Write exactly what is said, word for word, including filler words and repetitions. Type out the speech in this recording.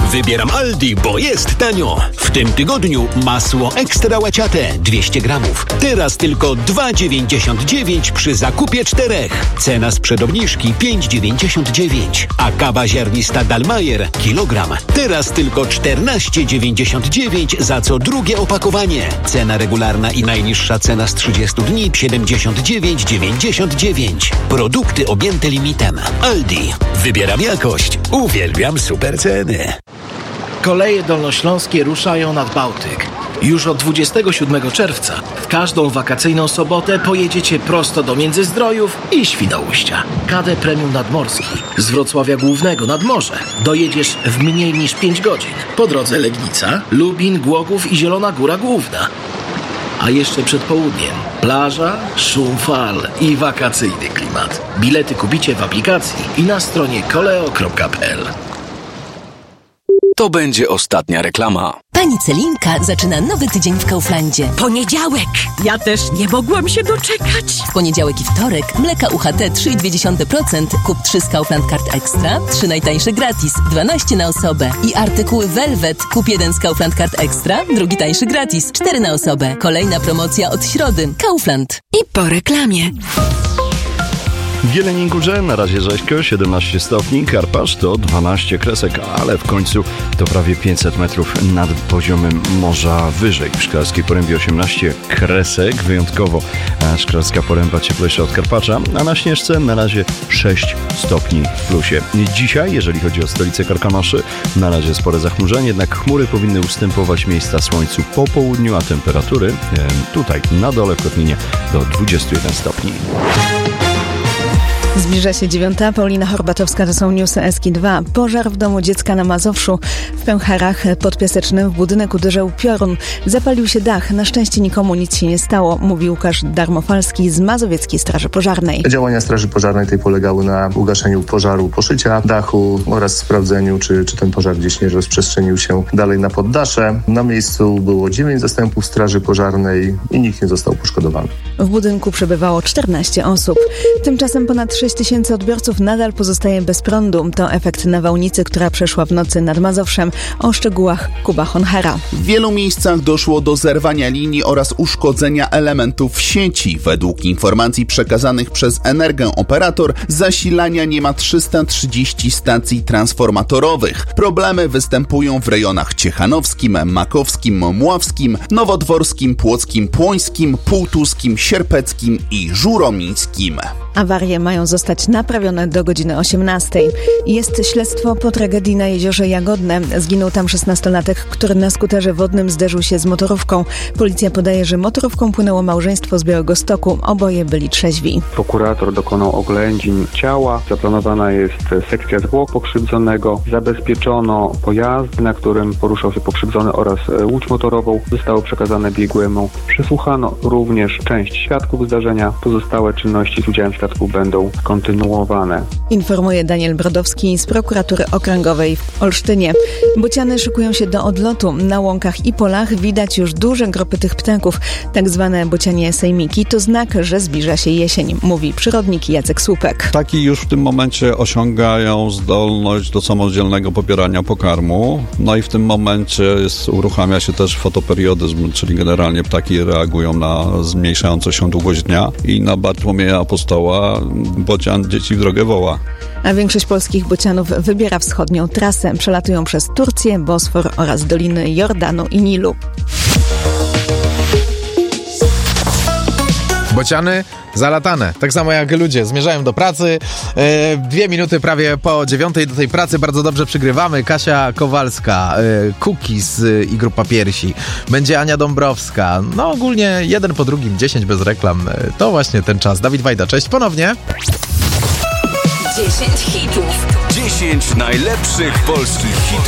Wybieram Aldi, bo jest tanio. W tym tygodniu masło ekstra łaciate dwieście gramów. Teraz tylko dwa dziewięćdziesiąt dziewięć przy zakupie czterech. Cena sprzed obniżki pięć dziewięćdziesiąt dziewięć. A kawa ziarnista Dalmajer kilogram. Teraz tylko czternaście dziewięćdziesiąt dziewięć za co drugie opakowanie. Cena regularna i najniższa cena z trzydziestu dni siedemdziesiąt dziewięć dziewięćdziesiąt dziewięć. Produkty objęte limitem. Aldi. Wybieram jakość. Uwielbiam super ceny. Koleje dolnośląskie ruszają nad Bałtyk. Już od dwudziestego siódmego czerwca w każdą wakacyjną sobotę pojedziecie prosto do Międzyzdrojów i Świnoujścia. K D Premium Nadmorski z Wrocławia Głównego nad morze dojedziesz w mniej niż pięć godzin. Po drodze Legnica, Lubin, Głogów i Zielona Góra Główna. A jeszcze przed południem plaża, szum fal i wakacyjny klimat. Bilety kupicie w aplikacji i na stronie koleo kropka p l. To będzie ostatnia reklama. Pani Celinka zaczyna nowy tydzień w Kauflandzie. Poniedziałek! Ja też nie mogłam się doczekać. W poniedziałek i wtorek mleka U H T trzy i dwie dziesiąte procent. Kup trzy z Kaufland Card Extra, trzy najtańsze gratis, dwanaście na osobę. I artykuły Velvet. Kup jeden z Kaufland Card Extra, drugi tańszy gratis, cztery na osobę. Kolejna promocja od środy. Kaufland. I po reklamie. W Jeleniej Górze na razie rzeźko, siedemnaście stopni, Karpacz to dwanaście kresek, ale w końcu to prawie pięćset metrów nad poziomem morza wyżej. W Szklarskiej Porębie osiemnaście kresek, wyjątkowo Szklarska Poręba cieplejsza od Karpacza, a na Śnieżce na razie sześć stopni w plusie. Dzisiaj, jeżeli chodzi o stolicę Karkonoszy, na razie spore zachmurzenie, jednak chmury powinny ustępować miejsca słońcu po południu, a temperatury tutaj na dole w Kotlinie do dwudziestu jeden stopni. Zbliża się dziewiąta. Paulina Horbatowska, to są newsy Eski dwa. Pożar w domu dziecka na Mazowszu. W Pęcherach pod Piasecznym w budynek uderzył piorun. Zapalił się dach. Na szczęście nikomu nic się nie stało, mówi Łukasz Darmofalski z Mazowieckiej Straży Pożarnej. Działania Straży Pożarnej tej polegały na ugaszeniu pożaru, poszycia dachu oraz sprawdzeniu, czy, czy ten pożar gdzieś nie rozprzestrzenił się dalej na poddasze. Na miejscu było dziewięć zastępów Straży Pożarnej i nikt nie został poszkodowany. W budynku przebywało czternaście osób. Tymczasem ponad sześć tysięcy odbiorców nadal pozostaje bez prądu. To efekt nawałnicy, która przeszła w nocy nad Mazowszem. O szczegółach Kuba Honchera. W wielu miejscach doszło do zerwania linii oraz uszkodzenia elementów sieci. Według informacji przekazanych przez Energę-Operator zasilania nie ma trzysta trzydzieści stacji transformatorowych. Problemy występują w rejonach ciechanowskim, makowskim, mławskim, nowodworskim, płockim, płońskim, półtuskim, sierpeckim i żuromińskim. Awarie mają zostać naprawione do godziny osiemnastej. Jest śledztwo po tragedii na jeziorze Jagodne. Zginął tam szesnastolatek, który na skuterze wodnym zderzył się z motorówką. Policja podaje, że motorówką płynęło małżeństwo z Białegostoku. Oboje byli trzeźwi. Prokurator dokonał oględzin ciała. Zaplanowana jest sekcja zwłok pokrzywdzonego. Zabezpieczono pojazd, na którym poruszał się pokrzywdzony oraz łódź motorową. Zostało przekazane biegłemu. Przesłuchano również część świadków zdarzenia. Pozostałe czynności z udziałem świadków będą kontynuowane. Informuje Daniel Brodowski z Prokuratury Okręgowej w Olsztynie. Bociany szykują się do odlotu. Na łąkach i polach widać już duże grupy tych ptaków. Tak zwane bocianie sejmiki to znak, że zbliża się jesień, mówi przyrodnik Jacek Słupek. Ptaki już w tym momencie osiągają zdolność do samodzielnego pobierania pokarmu. No i w tym momencie jest, uruchamia się też fotoperiodizm, czyli generalnie ptaki reagują na zmniejszającą się długość dnia i na Bartłomieja Apostoła bocian dzieci w drogę woła. A większość polskich bocianów wybiera wschodnią trasę. Przelatują przez Turcję, Bosfor oraz doliny Jordanu i Nilu. Bociany zalatane, tak samo jak ludzie, zmierzają do pracy. E, dwie minuty prawie po dziewiątej do tej pracy bardzo dobrze przygrywamy. Kasia Kowalska, e, Cookies e, i Grupa Piersi. Będzie Ania Dąbrowska. No ogólnie jeden po drugim, dziesięć bez reklam. E, to właśnie ten czas. Dawid Wajda, cześć ponownie. dziesięć hitów. dziesięć najlepszych polskich hitów.